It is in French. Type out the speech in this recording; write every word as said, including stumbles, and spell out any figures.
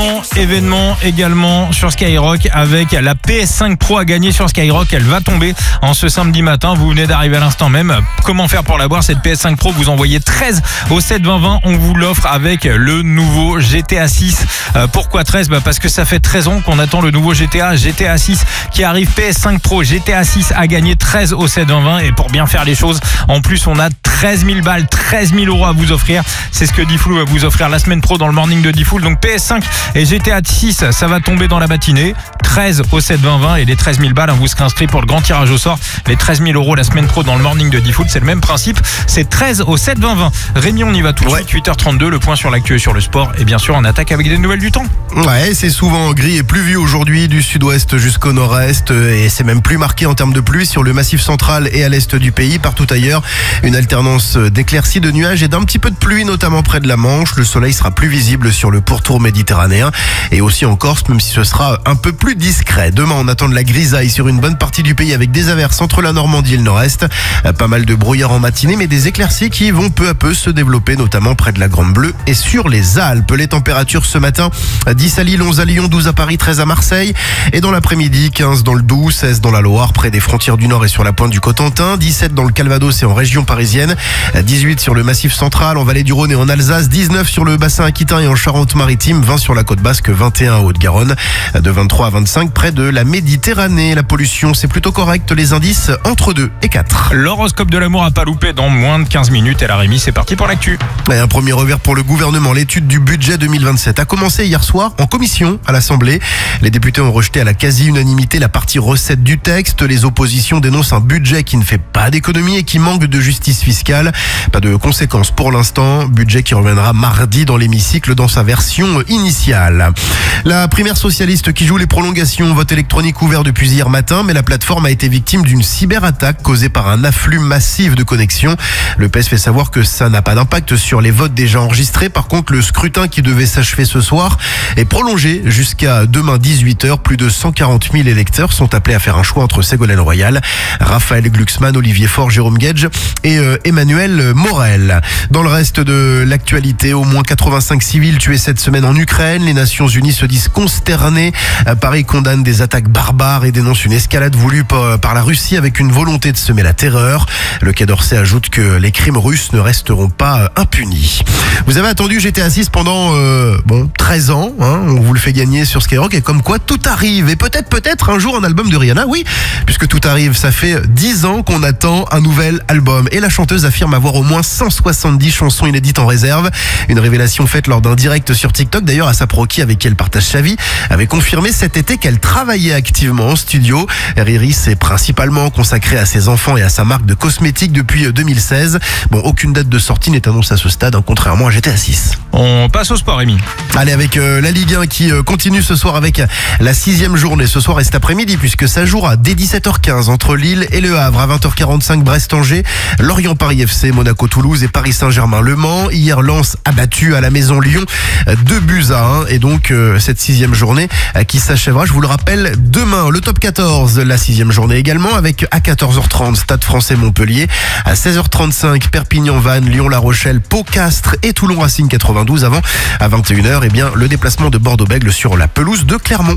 événement, événement également sur Skyrock avec la P S cinq Pro à gagner sur Skyrock. Elle va tomber en ce samedi matin. Vous venez d'arriver à l'instant même. Comment faire pour l'avoir, cette P S cinq Pro? Vous envoyez treize au sept vingt vingt. On vous l'offre avec le nouveau G T A six. Euh, pourquoi treize? Bah parce que ça fait treize ans qu'on attend le nouveau G T A. G T A six qui arrive. P S cinq Pro, G T A six à gagner, treize au sept vingt vingt. Et pour bien faire les choses, en plus on a treize mille balles, treize mille euros à vous offrir. C'est ce que Diffoul va vous offrir la semaine pro dans le morning de Diffoul. Donc P S cinq et G T A six, ça va tomber dans la matinée. treize au sept vingt vingt et les treize mille balles, hein, vous serez inscrit pour le grand tirage au sort. Les treize mille euros la semaine pro dans le morning de Diffoul, c'est le même principe. C'est treize au sept vingt vingt. Rémi, on y va tout de ouais. suite. huit heures trente-deux, le point sur l'actu et sur le sport. Et bien sûr, on attaque avec des nouvelles du temps. Ouais, c'est souvent gris et pluvieux aujourd'hui, du sud-ouest jusqu'au nord-est. Et c'est même plus marqué en termes de pluie sur le massif central et à l'est du pays. Partout ailleurs, une alternance d'éclaircies, de nuages et d'un petit peu de pluie, notamment près de la Manche. Le soleil sera plus visible sur le pourtour méditerranéen et aussi en Corse, même si ce sera un peu plus discret. Demain, on attend de la grisaille sur une bonne partie du pays avec des averses entre la Normandie et le nord-est. Pas mal de brouillard en matinée, mais des éclaircies qui vont peu à peu se développer, notamment près de la Grande Bleue et sur les Alpes. Les températures ce matin, dix à Lille, onze à Lyon, douze à Paris, treize à Marseille. Et dans l'après-midi, quinze dans le Doubs, seize dans la Loire, près des frontières du Nord et sur la pointe du Cotentin, dix-sept dans le Calvados et en région parisienne, dix-huit sur le massif central, en vallée du Rhône et en Alsace, dix-neuf sur le bassin aquitain et en Charente-Maritime, vingt sur la côte basque, vingt et un en Haute-Garonne, de vingt-trois à vingt-cinq près de la Méditerranée. La pollution, c'est plutôt correct, les indices entre deux et quatre. L'horoscope de l'amour à pas louper dans moins de quinze minutes. Et la Rémi, c'est parti pour l'actu. Et un premier revers pour le gouvernement. L'étude du budget deux mille vingt-sept a commencé hier soir en commission à l'Assemblée. Les députés ont rejeté à la quasi-unanimité la partie recette du texte. Les oppositions dénoncent un budget qui ne fait pas d'économie et qui manque de justice fiscale. Pas de conséquences pour l'instant. Budget qui reviendra mardi dans l'hémicycle dans sa version initiale. La primaire socialiste qui joue les prolongations. Vote électronique ouvert depuis hier matin, mais la plateforme a été victime d'une cyberattaque causée par un afflux massif de connexions. Le P S fait savoir que ça n'a pas d'impact sur les votes déjà enregistrés. Par contre, le scrutin qui devait s'achever ce soir est prolongé jusqu'à demain dix-huit heures. Plus de cent quarante mille électeurs sont appelés à faire un choix entre Ségolène Royal, Raphaël Glucksmann, Olivier Faure, Jérôme Guedj et euh, Emmanuel Morel. Dans le reste de l'actualité, au moins quatre-vingt-cinq civils tués cette semaine en Ukraine. Les Nations Unies se disent consternées. Paris condamne des attaques barbares et dénonce une escalade voulue par, par la Russie avec une volonté de semer la terreur. Le Quai d'Orsay ajoute que les crimes russes ne resteront pas impunis. Vous avez attendu G T A six pendant euh, bon treize ans, hein, on vous le fait gagner sur Skyrock et comme quoi tout arrive et peut-être peut-être un jour un album de Rihanna, oui, puisque tout arrive, ça fait dix ans qu'on attend un nouvel album et la chanteuse affirme avoir au moins cent soixante-dix chansons inédites en réserve. Une révélation faite lors d'un direct sur TikTok. D'ailleurs, Asap Rocky, avec qui elle partage sa vie, avait confirmé cet été qu'elle travaillait activement en studio. Riri s'est principalement consacrée à ses enfants et à sa marque de cosmétiques depuis deux mille seize. Bon, aucune date de sortie n'est annoncée à ce stade, hein, contrairement à G T A six. On passe au sport, Rémi. Allez, avec euh, la Ligue un qui euh, continue ce soir avec la sixième journée. Ce soir et cet après-midi, puisque ça jouera dès dix-sept heures quinze entre Lille et Le Havre. À vingt heures quarante-cinq, Brest-Angers, Lorient-Paris F C, Monaco-Toulouse et Paris Saint-Germain-Le Mans. Hier, Lens a battu à la Maison Lyon deux buts à un. Et donc, euh, cette sixième journée euh, qui s'achèvera, je vous le rappelle, demain. Le top quatorze, la sixième journée également, avec à quatorze heures trente, Stade Français Montpellier. À seize heures trente-cinq, Perpignan-Vannes, Lyon-La Rochelle, Pau-Castres et Toulon-Racing quatre-vingt-douze. Avant, à vingt et une heures, eh bien, le déplacement de Bordeaux-Bègles sur la pelouse de Clermont.